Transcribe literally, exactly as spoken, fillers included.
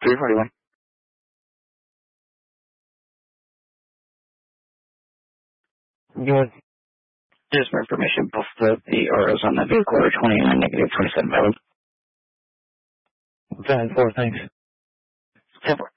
three forty-one. You want just for information, both the, the R Os on the vehicle are twenty-nine, negative twenty-seven. ten four, thanks. ten four.